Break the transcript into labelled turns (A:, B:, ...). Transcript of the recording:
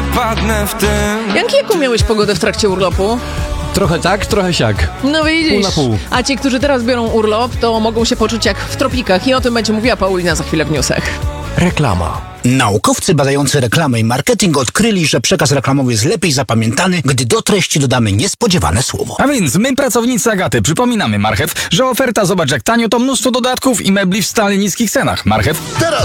A: przepadnę w tym.
B: Janki, jaką miałeś pogodę w trakcie urlopu?
C: Trochę tak, trochę siak.
B: No widzisz.
C: Pół na pół.
B: A ci, którzy teraz biorą urlop, to mogą się poczuć jak w tropikach i o tym będzie mówiła Paulina za chwilę w newsach.
D: Reklama.
E: Naukowcy badający reklamę i marketing odkryli, że przekaz reklamowy jest lepiej zapamiętany, gdy do treści dodamy niespodziewane słowo.
D: A więc my, pracownicy Agaty, przypominamy Marchew, że oferta zobacz jak tanio to mnóstwo dodatków i mebli w stale niskich cenach. Marchew.
F: Teraz